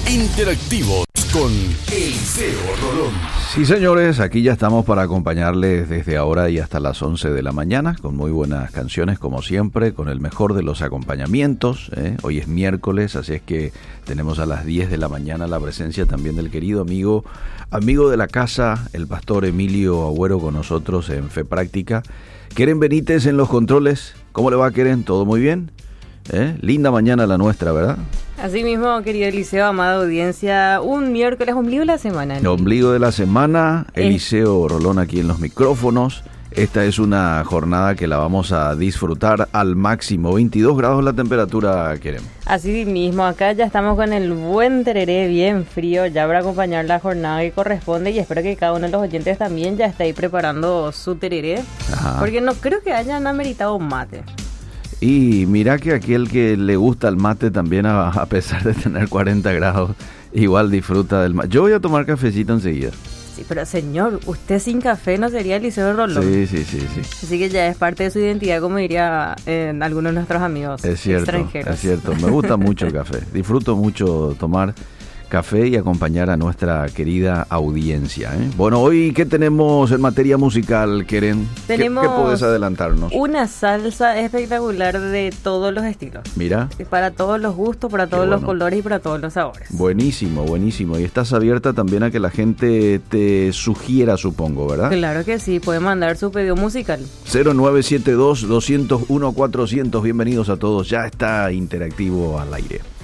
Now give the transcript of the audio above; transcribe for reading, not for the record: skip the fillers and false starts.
Interactivos con Eliseo Rolón. Sí, señores, aquí ya estamos para acompañarles desde ahora y hasta las 11 de la mañana, con muy buenas canciones, como siempre, con el mejor de los acompañamientos. Hoy es miércoles, así es que tenemos a las 10 de la mañana la presencia también del querido amigo de la casa, el pastor Emilio Agüero, con nosotros en Fe Práctica. Keren Benítez en los controles. ¿Cómo le va, Keren? ¿Todo muy bien? Linda mañana la nuestra, ¿verdad? Así mismo, querido Eliseo, amada audiencia, un miércoles, ombligo de la semana, ¿no? Ombligo de la semana, Eliseo Rolón aquí en los micrófonos. Esta es una jornada que la vamos a disfrutar al máximo. 22 grados la temperatura, queremos. Así mismo, acá ya estamos con el buen tereré bien frío, ya para acompañar la jornada que corresponde, y espero que cada uno de los oyentes también ya esté ahí preparando su tereré. Ajá. Porque no creo que hayan ameritado mate. Y mira que aquel que le gusta el mate también, a pesar de tener 40 grados, igual disfruta del mate. Yo voy a tomar cafecito enseguida. Sí, pero señor, usted sin café no sería Eliseo Rolón. Sí. Así que ya es parte de su identidad, como diría algunos de nuestros amigos extranjeros. Es cierto, me gusta mucho el café. Disfruto mucho tomar café y acompañar a nuestra querida audiencia. Bueno, hoy, ¿qué tenemos en materia musical, Keren? Tenemos ¿Qué puedes adelantarnos? Una salsa espectacular de todos los estilos. Mira. Para todos los gustos, para todos los colores y para todos los sabores. Buenísimo. Y estás abierta también a que la gente te sugiera, supongo, ¿verdad? Claro que sí, puede mandar su pedido musical. 0972-201-400. Bienvenidos a todos, ya está interactivo al aire.